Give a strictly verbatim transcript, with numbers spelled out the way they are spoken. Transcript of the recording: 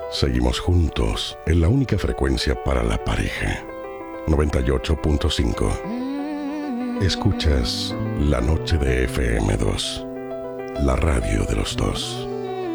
Seguimos juntos en la única frecuencia para la pareja. noventa y ocho punto cinco. Escuchas La Noche de F M dos, la radio de los dos.